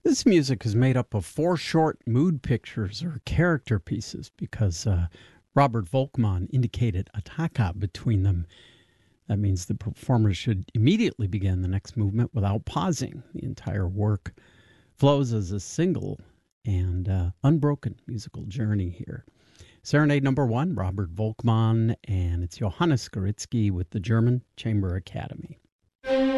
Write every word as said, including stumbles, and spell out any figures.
This music is made up of four short mood pictures or character pieces because uh, Robert Volkmann indicated a taka between them. That means the performer should immediately begin the next movement without pausing. The entire work flows as a single and uh, unbroken musical journey here. Serenade number one, Robert Volkmann, and it's Johannes Skoritsky with the German Chamber Academy.